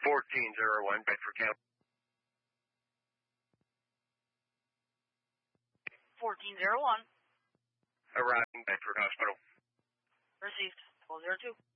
1401, Bedford County. 1401. Arriving Bedford Hospital. Received. 1202.